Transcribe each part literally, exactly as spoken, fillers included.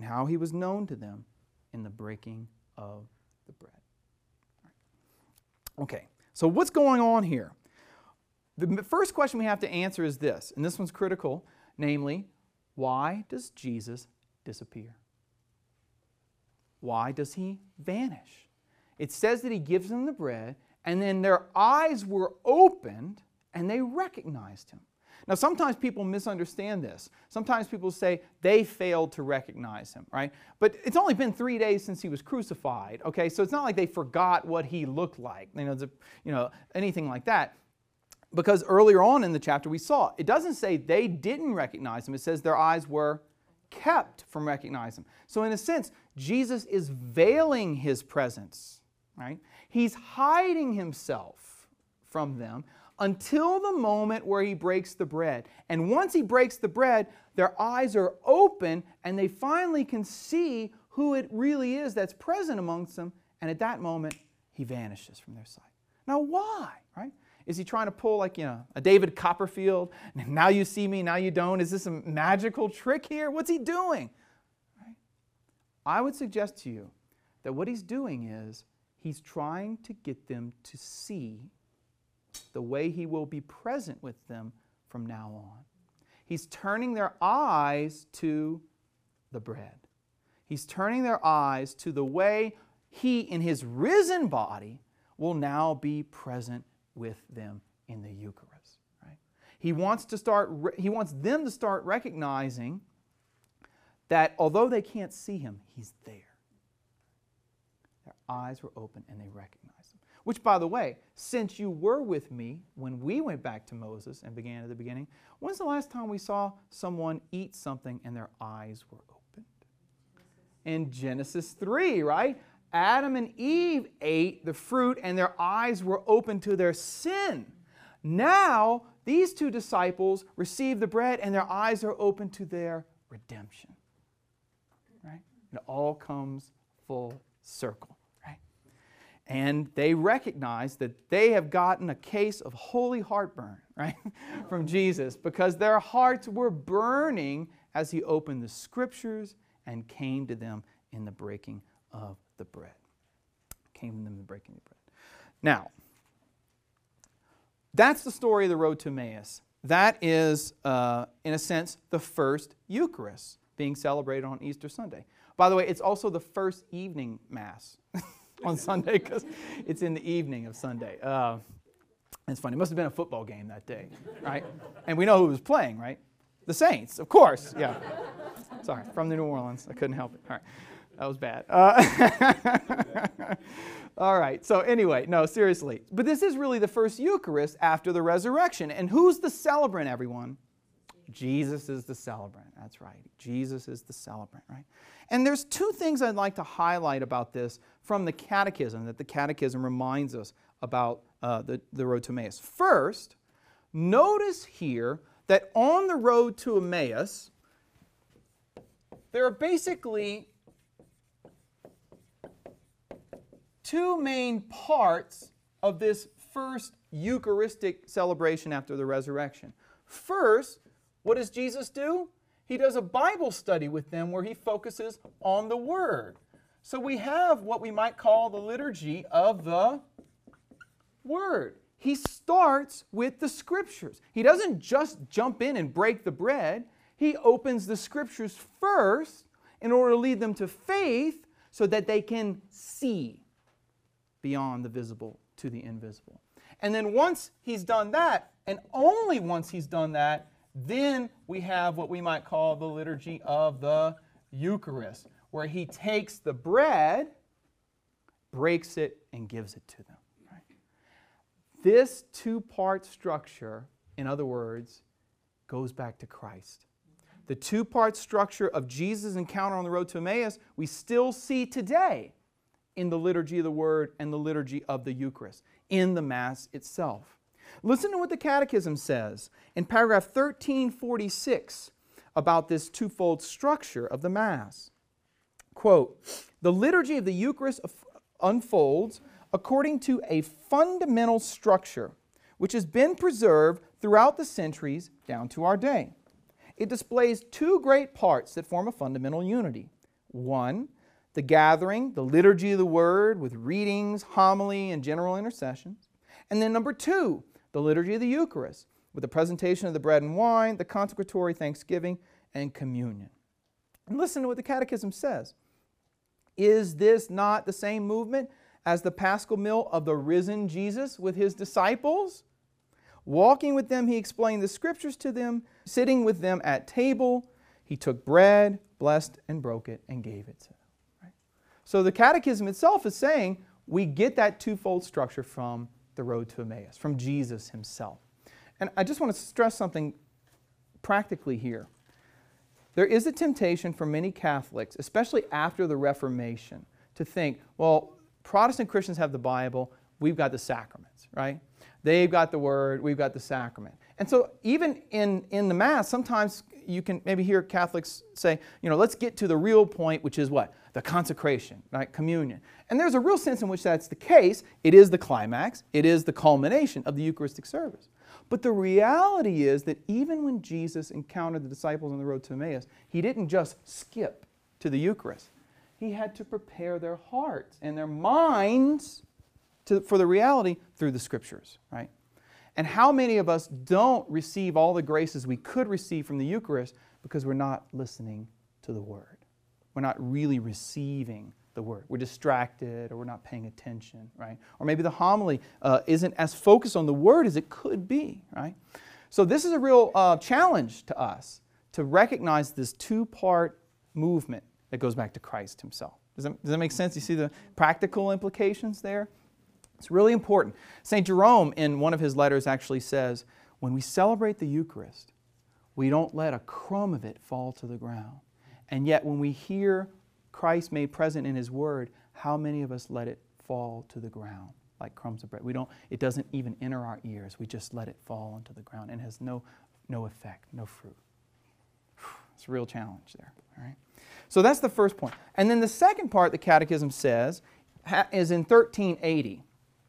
how he was known to them in the breaking of the bread. Okay, so what's going on here? The first question we have to answer is this, and this one's critical, namely, why does Jesus disappear? Why does he vanish? It says that he gives them the bread, and then their eyes were opened, and they recognized him. Now, sometimes people misunderstand this. Sometimes people say they failed to recognize him, right? But it's only been three days since he was crucified, okay? So it's not like they forgot what he looked like, you know, the, you know, anything like that. Because earlier on in the chapter we saw, it doesn't say they didn't recognize him. It says their eyes were kept from recognizing him. So in a sense, Jesus is veiling his presence, right? He's hiding himself from them until the moment where he breaks the bread. And once he breaks the bread, their eyes are open and they finally can see who it really is that's present amongst them. And at that moment, he vanishes from their sight. Now why, right? Is he trying to pull like, you know, a David Copperfield? Now you see me, now you don't. Is this a magical trick here? What's he doing? Right? I would suggest to you that what he's doing is he's trying to get them to see the way he will be present with them from now on. He's turning their eyes to the bread. He's turning their eyes to the way he, in his risen body, will now be present with them in the Eucharist. Right? He wants to start. He wants them to start recognizing that although they can't see him, he's there. Their eyes were open and they recognized him. Which, by the way, since you were with me when we went back to Moses and began at the beginning, when's the last time we saw someone eat something and their eyes were opened? In Genesis three, right? Adam and Eve ate the fruit and their eyes were open to their sin. Now, these two disciples receive the bread and their eyes are open to their redemption. Right? It all comes full circle. Right? And they recognize that they have gotten a case of holy heartburn, right, from Jesus, because their hearts were burning as he opened the Scriptures and came to them in the breaking of the bread. Came to them in the breaking of the bread. Now, that's the story of the road to Emmaus. That is, uh, in a sense, the first Eucharist being celebrated on Easter Sunday. By the way, it's also the first evening Mass on Sunday because it's in the evening of Sunday. Uh, it's funny. It must have been a football game that day, right? And we know who was playing, right? The Saints, of course. Yeah. Sorry, from the New Orleans. I couldn't help it. All right. That was bad. Uh, all right. So anyway, no, seriously. But this is really the first Eucharist after the resurrection. And who's the celebrant, everyone? Jesus is the celebrant. That's right. Jesus is the celebrant, right? And there's two things I'd like to highlight about this from the Catechism, that the Catechism reminds us about uh, the, the road to Emmaus. First, notice here that on the road to Emmaus, there are basically two main parts of this first Eucharistic celebration after the resurrection. First, what does Jesus do? He does a Bible study with them where he focuses on the Word. So we have what we might call the liturgy of the Word. He starts with the Scriptures. He doesn't just jump in and break the bread. He opens the Scriptures first in order to lead them to faith so that they can see beyond the visible to the invisible. And then once he's done that, and only once he's done that, then we have what we might call the liturgy of the Eucharist, where he takes the bread, breaks it, and gives it to them. Right? This two-part structure, in other words, goes back to Christ. The two-part structure of Jesus' encounter on the road to Emmaus, we still see today in the liturgy of the Word and the liturgy of the Eucharist, in the Mass itself. Listen to what the Catechism says in paragraph thirteen forty-six about this twofold structure of the Mass. Quote, "The liturgy of the Eucharist unfolds according to a fundamental structure which has been preserved throughout the centuries down to our day. It displays two great parts that form a fundamental unity. One, the gathering, the liturgy of the word with readings, homily, and general intercessions. And then number two, the liturgy of the Eucharist with the presentation of the bread and wine, the consecratory thanksgiving, and communion. And listen to what the Catechism says. Is this not the same movement as the Paschal meal of the risen Jesus with his disciples? Walking with them, he explained the Scriptures to them. Sitting with them at table, he took bread, blessed and broke it, and gave it to them. Right? So the Catechism itself is saying we get that twofold structure from the road to Emmaus, from Jesus himself. And I just want to stress something practically here. There is a temptation for many Catholics, especially after the Reformation, to think, well, Protestant Christians have the Bible, we've got the sacraments, right? They've got the Word, we've got the sacrament. And so even in, in the Mass, sometimes you can maybe hear Catholics say, you know, let's get to the real point, which is what? The consecration, right? Communion. And there's a real sense in which that's the case. It is the climax. It is the culmination of the Eucharistic service. But the reality is that even when Jesus encountered the disciples on the road to Emmaus, he didn't just skip to the Eucharist. He had to prepare their hearts and their minds to, for the reality through the Scriptures, right? And how many of us don't receive all the graces we could receive from the Eucharist because we're not listening to the Word? We're not really receiving the Word. We're distracted or we're not paying attention, right? Or maybe the homily uh, isn't as focused on the Word as it could be, right? So this is a real uh, challenge to us to recognize this two-part movement that goes back to Christ himself. Does that, does that make sense? You see the practical implications there? It's really important. Saint Jerome, in one of his letters, actually says, when we celebrate the Eucharist, we don't let a crumb of it fall to the ground. And yet when we hear Christ made present in His Word, how many of us let it fall to the ground like crumbs of bread? We don't, it doesn't even enter our ears. We just let it fall onto the ground and has no, no effect, no fruit. It's a real challenge there. All right? So that's the first point. And then the second part the Catechism says is in thirteen eighty.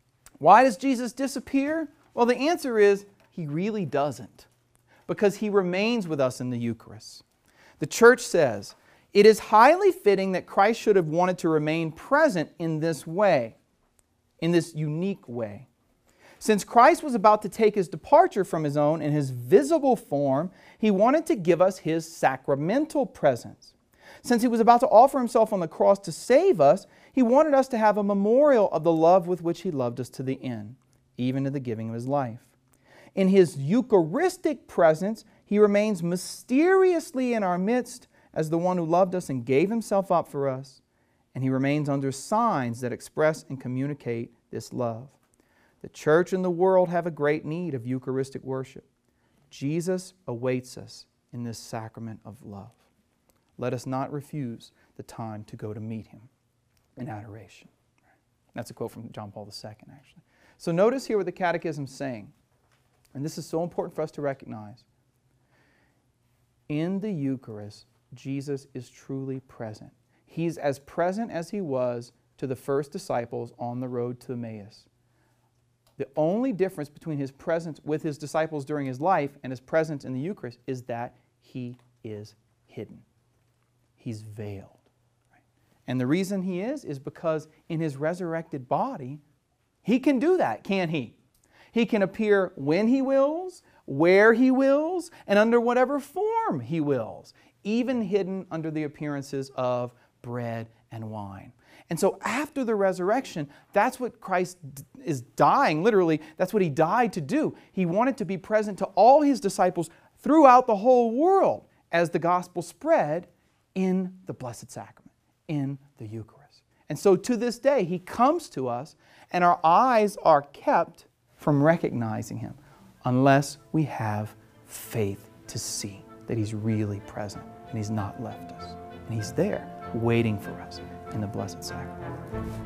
Why does Jesus disappear? Well, the answer is He really doesn't, because He remains with us in the Eucharist. The Church says, it is highly fitting that Christ should have wanted to remain present in this way, in this unique way. Since Christ was about to take His departure from His own in His visible form, He wanted to give us His sacramental presence. Since He was about to offer Himself on the cross to save us, He wanted us to have a memorial of the love with which He loved us to the end, even to the giving of His life. In His Eucharistic presence, He remains mysteriously in our midst as the one who loved us and gave Himself up for us, and He remains under signs that express and communicate this love. The Church and the world have a great need of Eucharistic worship. Jesus awaits us in this sacrament of love. Let us not refuse the time to go to meet Him in adoration. That's a quote from John Paul the Second, actually. So notice here what the Catechism is saying, and this is so important for us to recognize. In the Eucharist, Jesus is truly present. He's as present as He was to the first disciples on the road to Emmaus. The only difference between His presence with His disciples during His life and His presence in the Eucharist is that He is hidden. He's veiled. Right? And the reason He is, is because in His resurrected body, He can do that, can't He? He can appear when He wills, where He wills, and under whatever form He wills, even hidden under the appearances of bread and wine. And so after the resurrection, that's what Christ is dying, literally, that's what He died to do. He wanted to be present to all His disciples throughout the whole world as the gospel spread in the Blessed Sacrament, in the Eucharist. And so to this day, He comes to us, and our eyes are kept from recognizing Him unless we have faith to see that He's really present and He's not left us. And He's there waiting for us in the Blessed Sacrament.